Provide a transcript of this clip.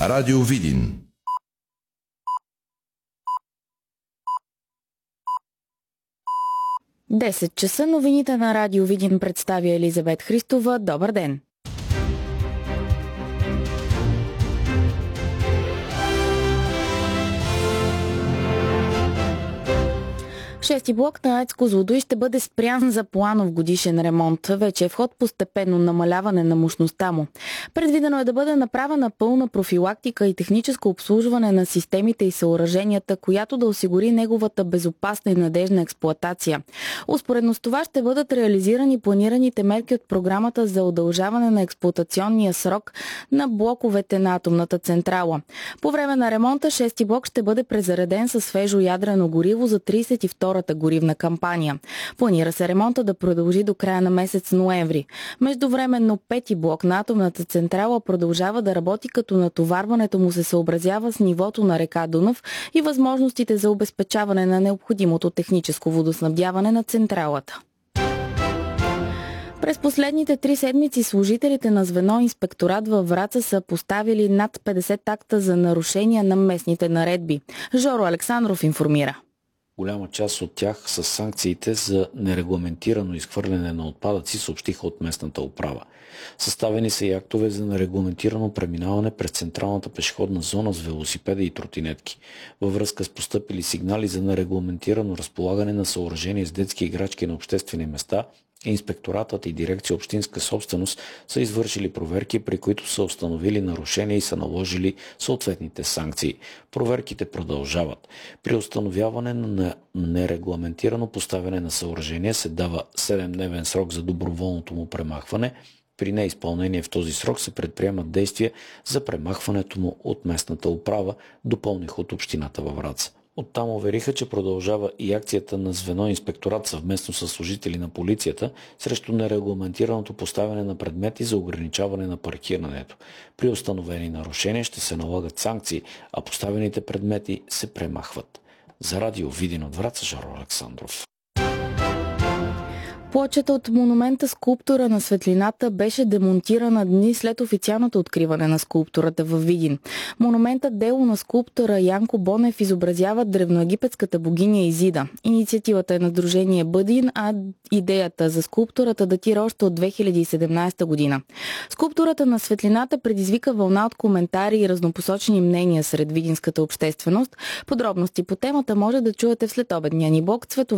Радио Видин. Десет часа, новините на Радио Видин представя Елизабет Христова. Добър ден! Шести блок на АЕЦ Козлодуй ще бъде спрян за планов годишен ремонт. Вече е в ход постепенно намаляване на мощността му. Предвидено е да бъде направена пълна профилактика и техническо обслужване на системите и съоръженията, която да осигури неговата безопасна и надежна експлоатация. Успоредно с това ще бъдат реализирани планираните мерки от програмата за удължаване на експлоатационния срок на блоковете на атомната централа. По време на ремонта шести блок ще бъде презареден със свежо ядрено гориво за 32-та горивна кампания. Планира се ремонта да продължи до края на месец ноември. Междувременно пети блок на атомната централа продължава да работи, като натоварването му се съобразява с нивото на река Дунав и възможностите за обезпечаване на необходимото техническо водоснабдяване на централата. През последните 3 седмици служителите на звено Инспекторат във Враца са поставили над 50 акта за нарушения на местните наредби. Жоро Александров информира. Голяма част от тях с санкциите за нерегламентирано изхвърляне на отпадъци, съобщиха от местната управа. Съставени са и актове за нерегламентирано преминаване през централната пешеходна зона с велосипеди и тротинетки. Във връзка с постъпили сигнали за нерегламентирано разполагане на съоръжения с детски играчки на обществени места, Инспекторатът и дирекция общинска собственост са извършили проверки, при които са установили нарушения и са наложили съответните санкции. Проверките продължават. При установяване на нерегламентирано поставяне на съоръжение се дава 7-дневен срок за доброволното му премахване. При неизпълнение в този срок се предприемат действия за премахването му от местната управа, допълних от общината във Враца. Оттам увериха, че продължава и акцията на звено Инспекторат съвместно с служители на полицията срещу нерегламентираното поставяне на предмети за ограничаване на паркирането. При установени нарушения ще се налагат санкции, а поставените предмети се премахват. За Радио Видин от Враца, Жоро Александров. Плочата от монумента скулптура на светлината беше демонтирана дни след официалното откриване на скулптурата във Видин. Монументът дело на скулптора Янко Бонев изобразява древноегипетската богиня Изида. Инициативата е на Сдружение Бъдин, а идеята за скулптурата датира още от 2017 година. Скулптурата на светлината предизвика вълна от коментари и разнопосочни мнения сред видинската общественост. Подробности по темата може да чуете в следобедния ни блок.